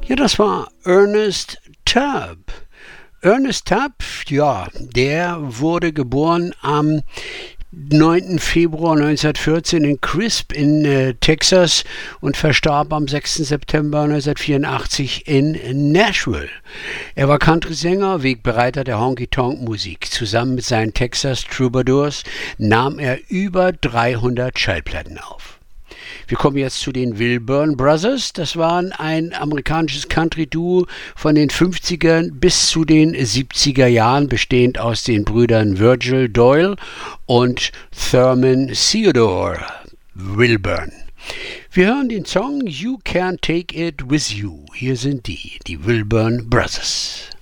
Ja, das war Ernest Tubb. Ernest Tubb, ja, der wurde geboren am 9. Februar 1914 in Crisp in Texas und verstarb am 6. September 1984 in Nashville. Er war Country-Sänger, Wegbereiter der Honky-Tonk-Musik. Zusammen mit seinen Texas Troubadours nahm er über 300 Schallplatten auf. Wir kommen jetzt zu den Wilburn Brothers. Das waren ein amerikanisches Country-Duo von den 50er bis zu den 70er Jahren, bestehend aus den Brüdern Virgil Doyle und Thurman Theodore Wilburn. Wir hören den Song You Can't Take It With You. Hier sind die Wilburn Brothers.